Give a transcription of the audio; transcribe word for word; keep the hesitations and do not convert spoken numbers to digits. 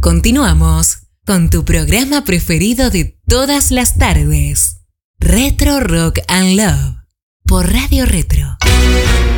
Continuamos con tu programa preferido de todas las tardes, Retro Rock and Love, por Radio Retro.